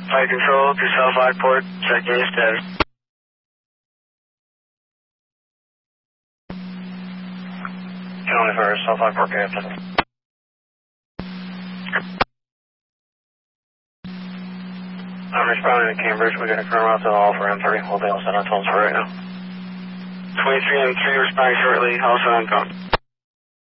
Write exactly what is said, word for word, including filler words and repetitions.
Flight control to South Lockport, checking your status. County for South Lockport, Captain. I'm responding to Cambridge. We're going to confirm out to all for M three. We'll be all set on tones for right now. twenty-three M three responding shortly, also on phone.